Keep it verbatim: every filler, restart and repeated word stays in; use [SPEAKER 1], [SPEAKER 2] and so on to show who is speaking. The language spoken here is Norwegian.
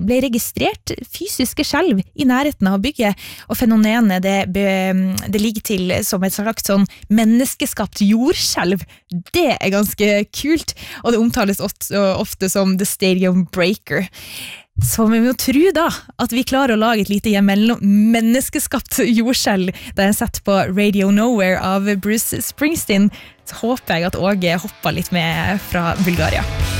[SPEAKER 1] ble registrert fysiske skjelv i nærheten av bygget, og fenomenet det, be, det ligger til som et slags sånn menneskeskapt jordskjelv. Det er ganske kult, og det omtales ofte, ofte som The Stadium Breaker. Så vi må tro da at vi klarer å lage et lite menneskeskapt jordskjelv da jeg setter på Radio Nowhere av Bruce Springsteen. Så håper jeg at Åge hopper litt med fra Bulgaria.